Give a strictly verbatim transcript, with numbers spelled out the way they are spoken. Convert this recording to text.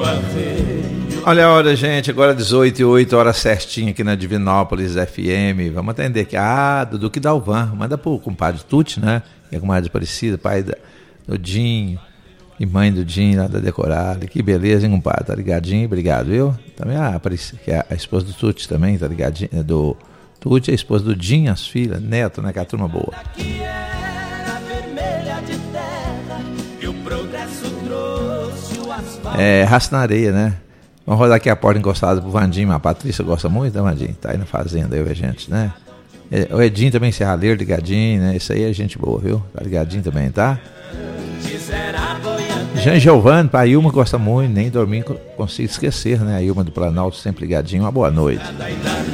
Olha a hora, gente, agora dezoito e oito, hora certinha aqui na Divinópolis F M. Vamos atender aqui. Ah, do Duque Dalvan. Manda pro compadre Tuti, né? Que é comadre Aparecida, pai da, do Dinho e mãe do Dinho lá da Decorada. Que beleza, hein, compadre? Tá ligadinho? Obrigado, viu? Também a Aparecida, que é a esposa do Tuti também, tá ligadinho? Do Tuti, a esposa do Dinho, as filhas, neto, né? Que é a turma boa. É, raça na areia, né? Vamos rodar aqui a porta encostada pro Vandinho. A Patrícia gosta muito, né, Vandinho? Tá aí na fazenda, eu e a gente, né? O Edinho também, serralheiro, ligadinho, né? Isso aí é gente boa, viu? Tá ligadinho também, tá? Jean Giovanni, a Ilma gosta muito, nem dormir consigo esquecer, né? A Ilma do Planalto sempre ligadinho. Uma boa noite.